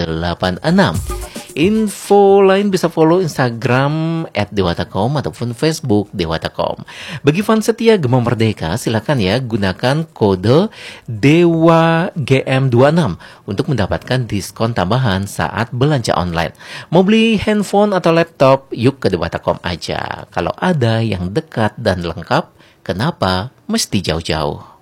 Info lain bisa follow Instagram @dewatakom ataupun Facebook Dewatakom. Bagi fans setia Gema Merdeka, silakan ya gunakan kode DEWAGM26 untuk mendapatkan diskon tambahan saat belanja online. Mau beli handphone atau laptop, yuk ke Dewatakom aja. Kalau ada yang dekat dan lengkap, kenapa mesti jauh-jauh?